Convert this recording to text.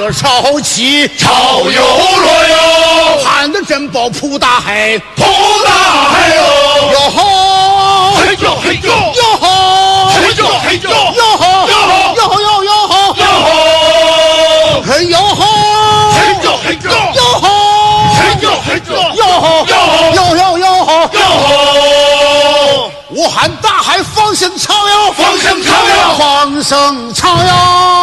得潮起， 潮有落哟， 盼得珍宝铺大海， 铺大海哟， 哟吼， 嘿呦嘿呦， 哟吼， 嘿呦嘿呦， 哟吼，哟吼，哟吼，哟吼， 哟吼， 嘿哟吼， 嘿呦嘿呦， 哟吼， 嘿呦嘿呦， 哟吼， 哟吼， 哟哟哟吼， 哟吼， 武汉大海放声唱哟， 放声唱哟， 放声唱哟。